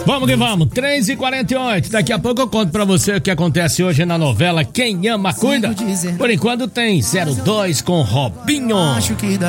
Vamos que vamos, 3h48. Daqui a pouco eu conto pra você o que acontece hoje na novela Quem Ama Cuida. Por enquanto tem 02 com Robinho.